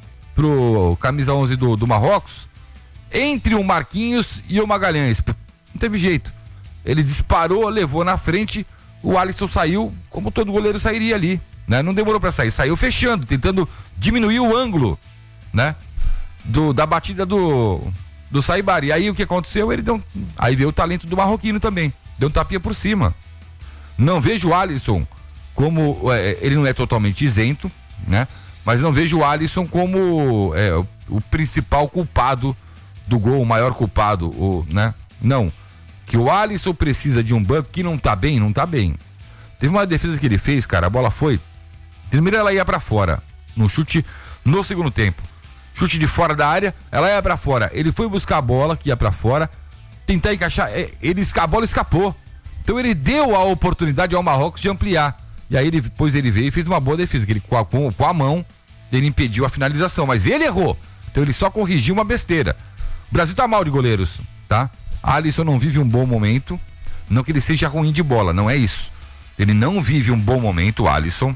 pro camisa onze do, do Marrocos, entre o Marquinhos e o Magalhães. Não teve jeito. Ele disparou, levou na frente, o Alisson saiu como todo goleiro sairia ali, né? Não demorou pra sair, saiu fechando, tentando diminuir o ângulo, né? Do, da batida do do Saibari. E aí o que aconteceu? Ele deu um, aí veio o talento do marroquino também, deu um tapinha por cima. Não vejo o Alisson como, é, ele não é totalmente isento, né? Mas não vejo o Alisson como é, o, o principal culpado do gol, o maior culpado, o, né? Não. Que o Alisson precisa de um banco que não tá bem, não tá bem. Teve uma defesa que ele fez, cara, a bola foi, primeiro ela ia pra fora, no chute no segundo tempo. Chute de fora da área, ela ia pra fora. Ele foi buscar a bola, que ia pra fora, tentar encaixar, ele, a bola escapou. Então ele deu a oportunidade ao Marrocos de ampliar. E aí ele, depois ele veio e fez uma boa defesa, que ele com a, com, com a mão, ele impediu a finalização, mas ele errou. Então ele só corrigiu uma besteira. O Brasil tá mal de goleiros, tá? Alisson não vive um bom momento, não que ele seja ruim de bola, não é isso. Ele não vive um bom momento, o Alisson.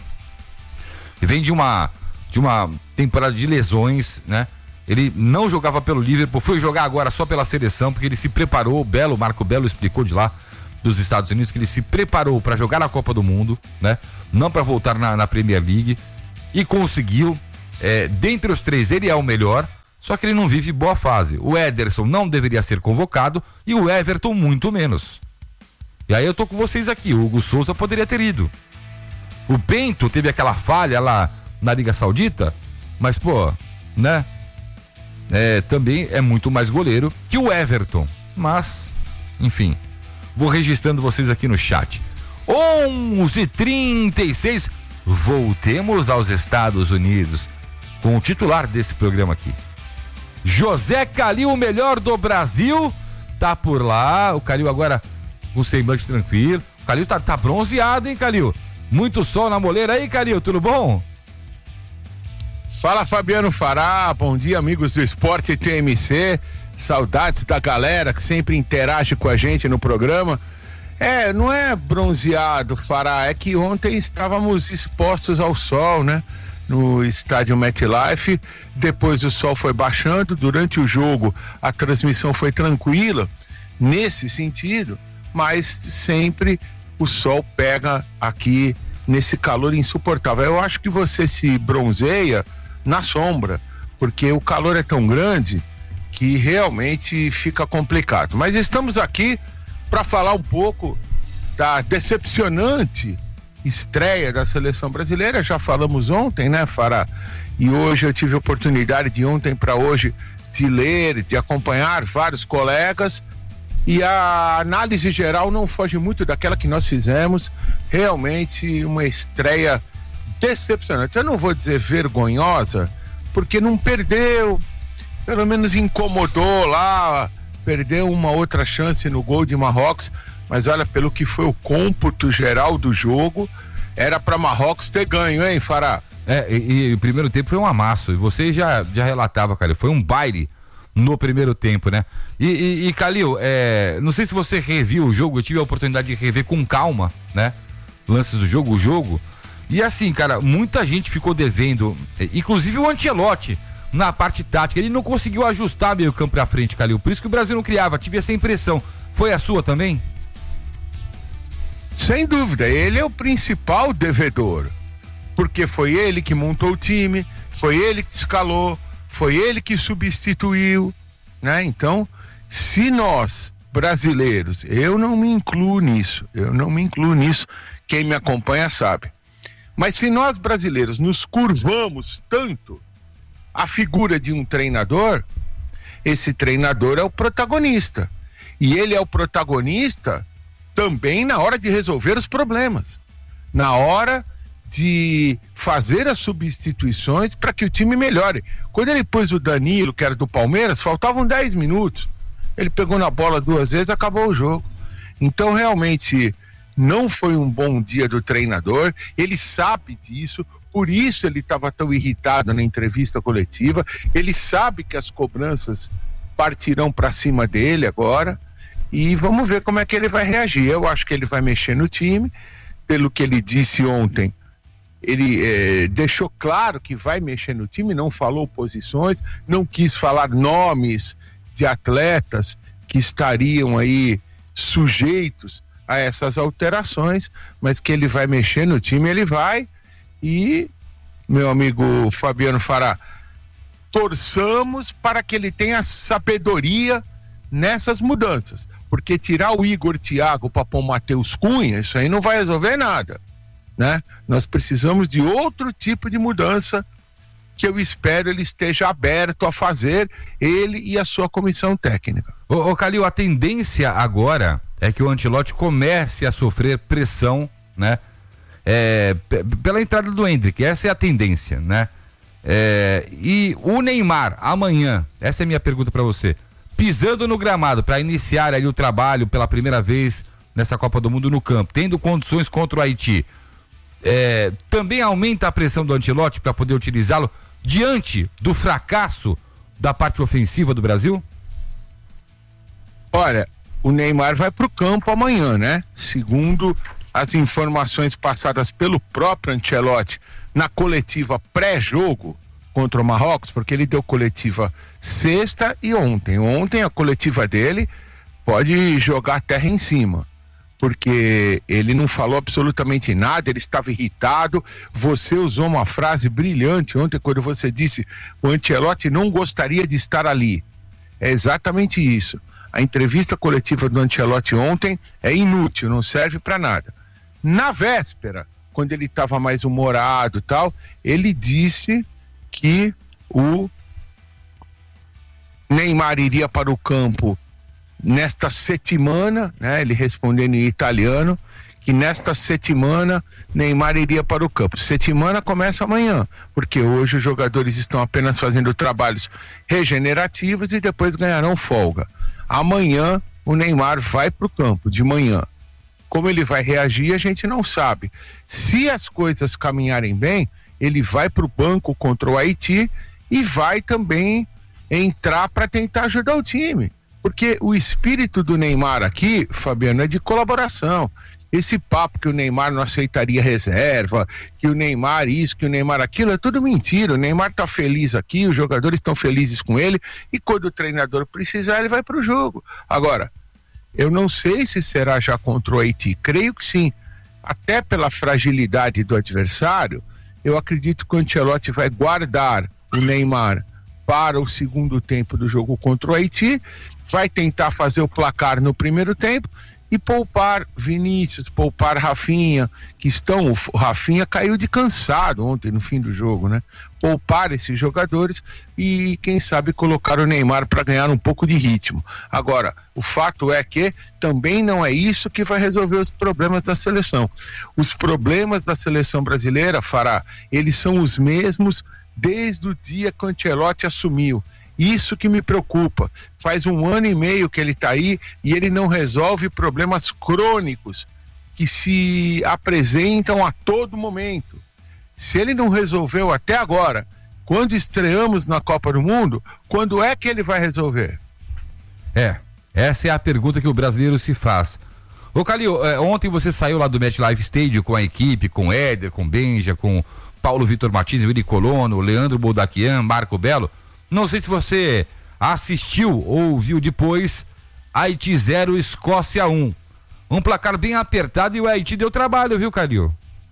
Ele vem de uma, de uma temporada de lesões, né? Ele não jogava pelo Liverpool, foi jogar agora só pela seleção, porque ele se preparou, o Belo, Marco Belo explicou de lá, dos Estados Unidos, que ele se preparou para jogar na Copa do Mundo, né? Não para voltar na, na Premier League, e conseguiu, é, dentre os três ele é o melhor, só que ele não vive boa fase. O Ederson não deveria ser convocado e o Everton muito menos. E aí eu tô com vocês aqui, o Hugo Souza poderia ter ido. O Bento teve aquela falha lá na Liga Saudita, mas pô, né? É, também é muito mais goleiro que o Everton, mas, enfim, vou registrando vocês aqui no chat. onze e trinta e seis, voltemos aos Estados Unidos com o titular desse programa aqui. José Calil, o melhor do Brasil, tá por lá. O Calil agora com semblante tranquilo. O Calil tá, tá bronzeado, hein, Calil? Muito sol na moleira aí, Calil, tudo bom? Fala, Fabiano Fará, bom dia, amigos do Esporte T M C. Saudades da galera que sempre interage com a gente no programa. É, não é bronzeado, Fará, é que ontem estávamos expostos ao sol, né? No estádio MetLife, depois o sol foi baixando, durante o jogo a transmissão foi tranquila nesse sentido, mas sempre o sol pega aqui nesse calor insuportável. Eu acho que você se bronzeia na sombra, porque o calor é tão grande que realmente fica complicado. Mas estamos aqui para falar um pouco da decepcionante estreia da seleção brasileira. Já falamos ontem, né, Fará? E hoje eu tive a oportunidade de ontem para hoje de ler, de acompanhar vários colegas, e a análise geral não foge muito daquela que nós fizemos. Realmente uma estreia decepcionante. Eu não vou dizer vergonhosa, porque não perdeu, pelo menos incomodou lá, perdeu uma outra chance no gol de Marrocos, mas olha, pelo que foi o cômputo geral do jogo, era para Marrocos ter ganho, hein, Fará? É, e, e o primeiro tempo foi um amasso, e você já, já relatava, Calil, foi um baile no primeiro tempo, né? E, e, e Calil, é, não sei se você reviu o jogo, eu tive a oportunidade de rever com calma, né? Lances do jogo, o jogo, e assim, cara, muita gente ficou devendo, inclusive o Ancelotti, na parte tática, ele não conseguiu ajustar meio campo pra frente, Calil, por isso que o Brasil não criava, tive essa impressão. Foi a sua também? Sem dúvida, ele é o principal devedor, porque foi ele que montou o time, foi ele que escalou, foi ele que substituiu, né? Então, se nós brasileiros, eu não me incluo nisso, eu não me incluo nisso, quem me acompanha sabe, mas se nós brasileiros nos curvamos tanto à figura de um treinador, esse treinador é o protagonista, e ele é o protagonista também na hora de resolver os problemas, na hora de fazer as substituições para que o time melhore. Quando ele pôs o Danilo, que era do Palmeiras, faltavam dez minutos. Ele pegou na bola duas vezes, acabou o jogo. Então, realmente, não foi um bom dia do treinador, ele sabe disso, por isso ele estava tão irritado na entrevista coletiva, ele sabe que as cobranças partirão para cima dele agora, e vamos ver como é que ele vai reagir. Eu acho que ele vai mexer no time, pelo que ele disse ontem, ele eh, deixou claro que vai mexer no time, não falou posições, não quis falar nomes de atletas que estariam aí sujeitos a essas alterações, mas que ele vai mexer no time, ele vai. E, meu amigo Fabiano Fará, torçamos para que ele tenha sabedoria nessas mudanças, porque tirar o Igor Thiago para pôr o Matheus Cunha, isso aí não vai resolver nada, né? Nós precisamos de outro tipo de mudança que eu espero ele esteja aberto a fazer, ele e a sua comissão técnica. Ô, ô Calil, a tendência agora é que o Ancelotti comece a sofrer pressão, né? É, p- pela entrada do Endrick, essa é a tendência, né? É, e o Neymar, amanhã, essa é a minha pergunta para você, pisando no gramado para iniciar ali o trabalho pela primeira vez nessa Copa do Mundo no campo, tendo condições contra o Haiti, é, também aumenta a pressão do Ancelotti para poder utilizá-lo diante do fracasso da parte ofensiva do Brasil? Olha, o Neymar vai pro campo amanhã, né? Segundo as informações passadas pelo próprio Ancelotti na coletiva pré-jogo contra o Marrocos, porque ele deu coletiva sexta e ontem. Ontem a coletiva dele pode jogar a terra em cima, porque ele não falou absolutamente nada, ele estava irritado. Você usou uma frase brilhante ontem quando você disse o Ancelotti não gostaria de estar ali. É exatamente isso. A entrevista coletiva do Ancelotti ontem é inútil, não serve para nada. Na véspera, quando ele estava mais humorado e tal, ele disse que o Neymar iria para o campo nesta settimana, né? Ele respondendo em italiano, que nesta settimana Neymar iria para o campo. Settimana começa amanhã, porque hoje os jogadores estão apenas fazendo trabalhos regenerativos e depois ganharão folga. Amanhã o Neymar vai para o campo, de manhã. Como ele vai reagir, a gente não sabe. Se as coisas caminharem bem, ele vai para o banco contra o Haiti e vai também entrar para tentar ajudar o time. Porque o espírito do Neymar aqui, Fabiano, é de colaboração. Esse papo que o Neymar não aceitaria reserva, que o Neymar isso, que o Neymar aquilo, é tudo mentira. O Neymar tá feliz aqui, os jogadores estão felizes com ele, e quando o treinador precisar, ele vai pro jogo. Agora, eu não sei se será já contra o Haiti, creio que sim. Até pela fragilidade do adversário, eu acredito que o Ancelotti vai guardar o Neymar para o segundo tempo do jogo contra o Haiti, vai tentar fazer o placar no primeiro tempo e poupar Vinícius, poupar Rafinha, que estão, o Rafinha caiu de cansado ontem no fim do jogo, né? Poupar esses jogadores e quem sabe colocar o Neymar para ganhar um pouco de ritmo. Agora, o fato é que também não é isso que vai resolver os problemas da seleção. Os problemas da seleção brasileira, Fará, eles são os mesmos desde o dia que o Ancelotti assumiu. Isso que me preocupa. Faz um ano e meio que ele está aí e ele não resolve problemas crônicos que se apresentam a todo momento. Se ele não resolveu até agora, quando estreamos na Copa do Mundo, quando é que ele vai resolver? É, essa é a pergunta que o brasileiro se faz. Ô Calil, é, ontem você saiu lá do MetLife Stadium com a equipe, com Éder, com Benja, com Paulo Vitor Martins, Willy Colono, Leandro Boldaquian, Marco Belo. Não sei se você assistiu ou viu depois Haiti zero, Escócia um. Um placar bem apertado e o Haiti deu trabalho, viu, Calil?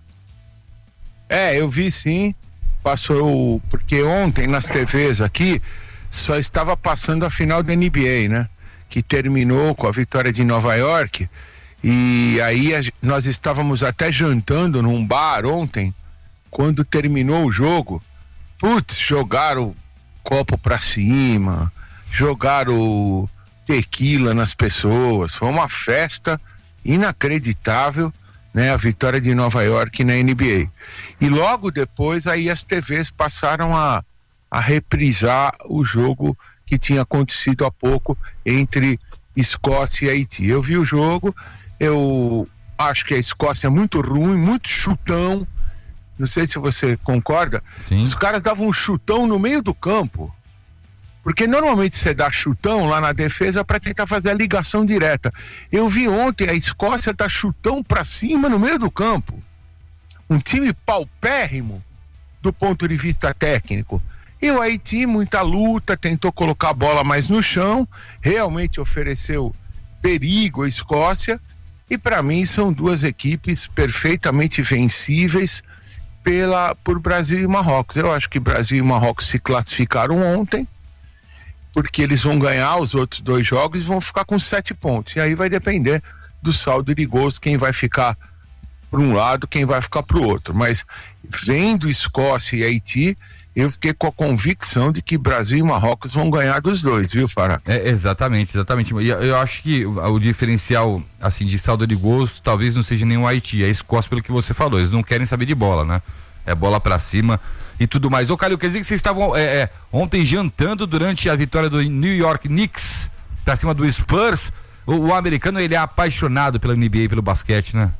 É, eu vi sim. Passou, porque ontem nas T Vs aqui só estava passando a final da N B A, né? Que terminou com a vitória de Nova York. E aí a, nós estávamos até jantando num bar ontem, quando terminou o jogo. Putz, jogaram copo pra cima, jogaram tequila nas pessoas, foi uma festa inacreditável né, a vitória de Nova York na N B A. E logo depois aí as T Vs passaram a, a reprisar o jogo que tinha acontecido há pouco entre Escócia e Haiti. Eu vi o jogo, eu acho que a Escócia é muito ruim, muito chutão, não sei se você concorda. Sim. Os caras davam um chutão no meio do campo, porque normalmente você dá chutão lá na defesa para tentar fazer a ligação direta. Eu vi ontem a Escócia dar chutão para cima no meio do campo. Um time paupérrimo do ponto de vista técnico. E o Haiti, muita luta, tentou colocar a bola mais no chão, realmente ofereceu perigo à Escócia, e para mim são duas equipes perfeitamente vencíveis pela, por Brasil e Marrocos. Eu acho que Brasil e Marrocos se classificaram ontem, porque eles vão ganhar os outros dois jogos e vão ficar com sete pontos. E aí vai depender do saldo de gols, quem vai ficar para um lado, quem vai ficar para o outro. Mas vendo Escócia e Haiti, eu fiquei com a convicção de que Brasil e Marrocos vão ganhar dos dois, viu, Fará? É, exatamente, exatamente. E eu acho que o, o diferencial, assim, de saldo de gols, talvez não seja nem o Haiti, é a Escócia, pelo que você falou. Eles não querem saber de bola, né? É bola pra cima e tudo mais. Ô, Calil, quer dizer que vocês estavam é, é, ontem jantando durante a vitória do New York Knicks pra cima do Spurs. O, o americano, ele é apaixonado pela N B A, pelo basquete, né?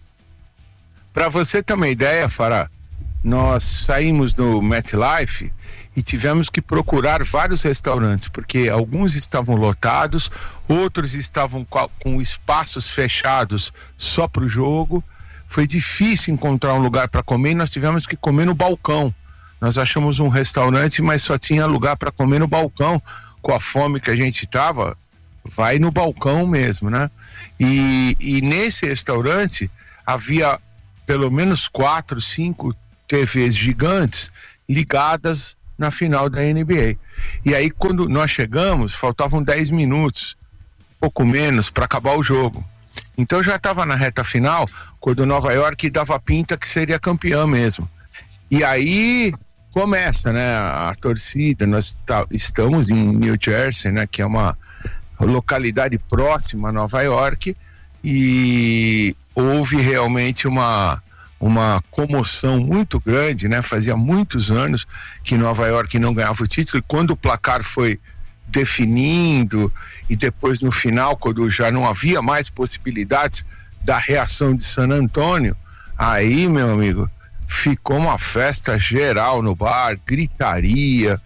Pra você ter uma ideia, Fará, nós saímos do MetLife e tivemos que procurar vários restaurantes, porque alguns estavam lotados, outros estavam com espaços fechados só para o jogo. Foi difícil encontrar um lugar para comer e nós tivemos que comer no balcão. Nós achamos um restaurante, mas só tinha lugar para comer no balcão. Com a fome que a gente tava, vai no balcão mesmo, né? E, e nesse restaurante havia pelo menos quatro, cinco T Vs gigantes ligadas na final da N B A. E aí quando nós chegamos, faltavam dez minutos, pouco menos, para acabar o jogo. Então já estava na reta final, quando Nova York dava pinta que seria campeã mesmo. E aí começa, né, a, a torcida. Nós tá, estamos em New Jersey, né, que é uma localidade próxima a Nova York, e houve realmente uma uma comoção muito grande, né? Fazia muitos anos que Nova York não ganhava o título, e quando o placar foi definindo e depois no final, quando já não havia mais possibilidades da reação de San Antônio, aí, meu amigo, ficou uma festa geral no bar, gritaria,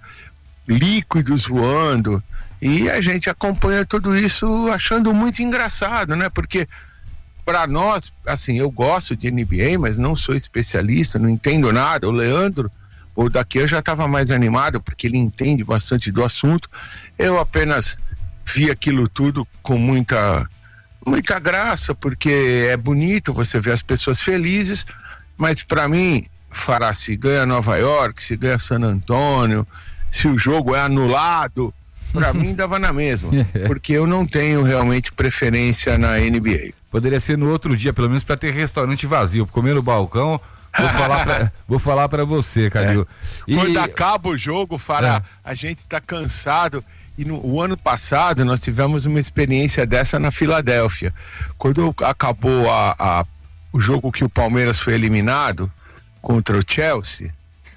líquidos voando, e a gente acompanha tudo isso achando muito engraçado, né? Porque para nós, assim, eu gosto de N B A, mas não sou especialista, não entendo nada. O Leandro, o daqui eu já estava mais animado, porque ele entende bastante do assunto. Eu apenas vi aquilo tudo com muita, muita graça, porque é bonito você ver as pessoas felizes, mas para mim, Fará, se ganha Nova York, se ganha San Antônio, se o jogo é anulado, para mim dava na mesma, porque eu não tenho realmente preferência na N B A. Poderia ser no outro dia, pelo menos, para ter restaurante vazio, comer no balcão. Vou falar pra, vou falar pra você, Calil. É. Quando acaba o jogo, Fará, é. a gente tá cansado. E no o ano passado nós tivemos uma experiência dessa na Filadélfia. Quando acabou a, a, o jogo que o Palmeiras foi eliminado contra o Chelsea,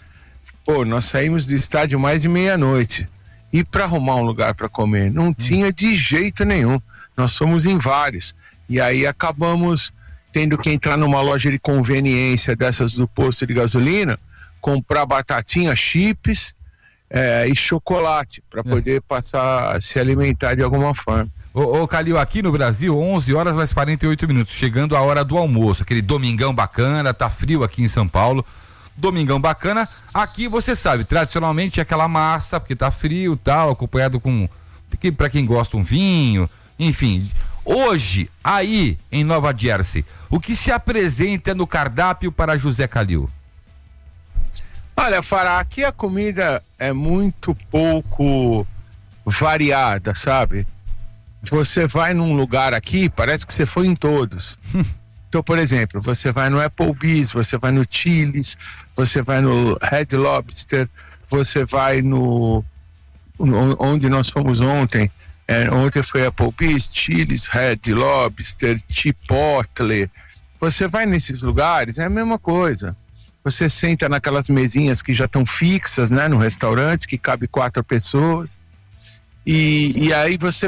pô, nós saímos do estádio mais de meia-noite. E para arrumar um lugar para comer, não hum. tinha de jeito nenhum. Nós fomos em vários. E aí acabamos tendo que entrar numa loja de conveniência dessas do posto de gasolina, comprar batatinha, chips é, e chocolate para poder é. passar, se alimentar de alguma forma. Ô, ô Calil, aqui no Brasil, onze horas mais quarenta e oito minutos, chegando a hora do almoço, aquele domingão bacana, tá frio aqui em São Paulo. Domingão bacana, aqui você sabe, tradicionalmente é aquela massa, porque tá frio, tal, acompanhado com, para quem gosta, um vinho, enfim. Hoje, aí em Nova Jersey, o que se apresenta no cardápio para José Calil? Olha, Fará, aqui a comida é muito pouco variada, sabe? Você vai num lugar aqui, parece que você foi em todos. Então, por exemplo, você vai no Applebee's, você vai no Chili's, você vai no Red Lobster, você vai no... onde nós fomos ontem. É, ontem foi Applebee's, Chili's, Red Lobster, Chipotle, você vai nesses lugares, é a mesma coisa. Você senta naquelas mesinhas que já estão fixas, né, no restaurante, que cabe quatro pessoas. E, e aí você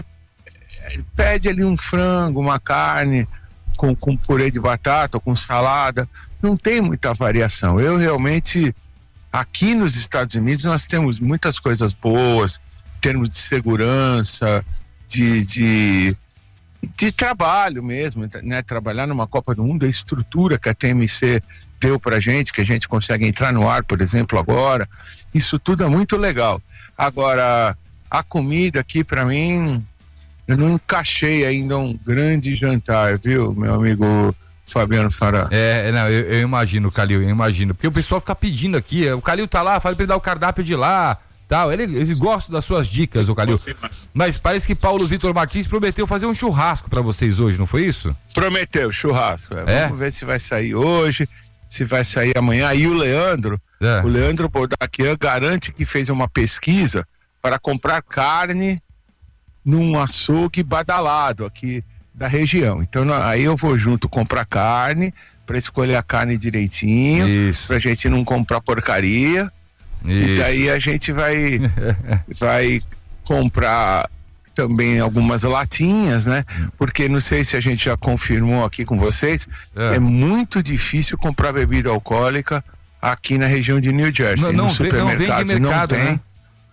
pede ali um frango, uma carne com, com purê de batata ou com salada. Não tem muita variação. Eu realmente, aqui nos Estados Unidos, nós temos muitas coisas boas, em termos de segurança, de, de, de trabalho mesmo, né? Trabalhar numa Copa do Mundo, a estrutura que a T M C deu pra gente, que a gente consegue entrar no ar, por exemplo, agora, isso tudo é muito legal. Agora, a comida aqui, pra mim, eu não encaixei ainda um grande jantar, viu, meu amigo Fabiano Fará? É, não, eu, eu imagino, Calil, eu imagino, porque o pessoal fica pedindo aqui, o Calil tá lá, fala pra ele dar o cardápio de lá, tal, ele, eles gostam das suas dicas, o Calil, mas parece que Paulo Vitor Martins prometeu fazer um churrasco pra vocês hoje, não foi isso? Prometeu, churrasco, é. É? Vamos ver se vai sair hoje, se vai sair amanhã. E o Leandro, é. o Leandro Bordaquian garante que fez uma pesquisa para comprar carne num açougue badalado aqui da região. Então aí eu vou junto comprar carne, para escolher a carne direitinho, Isso. pra gente não comprar porcaria. Isso. E daí a gente vai vai comprar também algumas latinhas, né? Porque não sei se a gente já confirmou aqui com vocês, é, é muito difícil comprar bebida alcoólica aqui na região de New Jersey. Não, não, nos supermercados não, mercado, não tem. Né?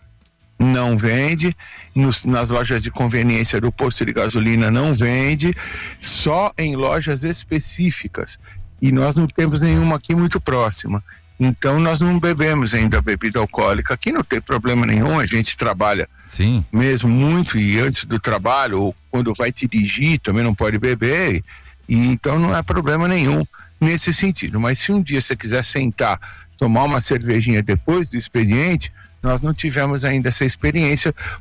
Não vende, nos, nas lojas de conveniência do posto de gasolina não vende, só em lojas específicas. E nós não temos nenhuma aqui muito próxima. Então nós não bebemos ainda bebida alcoólica. Aqui não tem problema nenhum, a gente trabalha Sim. mesmo muito, e antes do trabalho, ou quando vai dirigir, também não pode beber, e então não é problema nenhum nesse sentido. Mas se um dia você quiser sentar, tomar uma cervejinha depois do expediente, nós não tivemos ainda essa experiência,